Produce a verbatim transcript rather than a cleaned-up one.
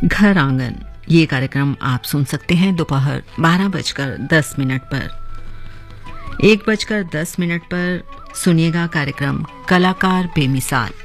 घर आंगन ये कार्यक्रम आप सुन सकते हैं दोपहर बारह बजकर दस मिनट पर। एक बजकर दस मिनट पर सुनिएगा कार्यक्रम कलाकार बेमिसाल।